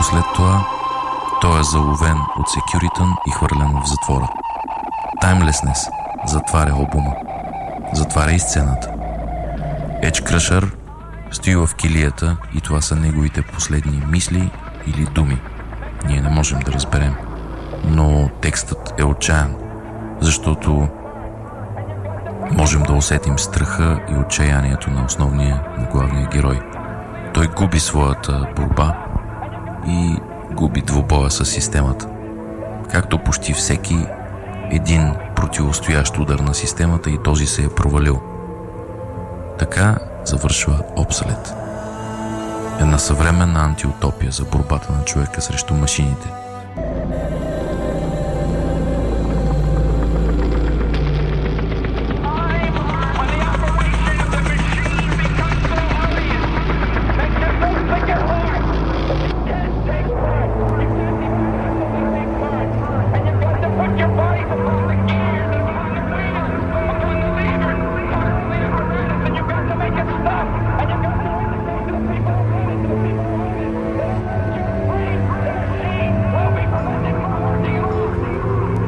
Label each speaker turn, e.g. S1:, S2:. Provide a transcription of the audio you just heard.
S1: след това той е заловен от секюритън и хвърлен в затвора. Timelessness затваря албума. Затваря и сцената. Edge Crusher стои в килията и това са неговите последни мисли или думи. Ние не можем да разберем. Но текстът е отчаян, защото можем да усетим страха и отчаянието на на главния герой. Той губи своята борба и губи двубоя с системата. Както почти всеки един противостоящ удар на системата, и този се е провалил. Така завършва Obsolete. Една съвременна антиутопия за борбата на човека срещу машините.